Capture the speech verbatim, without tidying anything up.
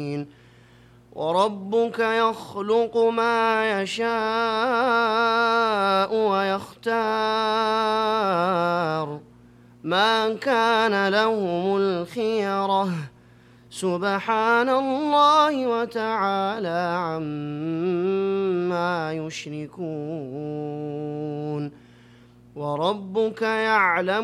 وربك يخلق ما يشاء ويختار ما كان لهم الخيرة سبحان الله وتعالى عما يشركون وربك يعلم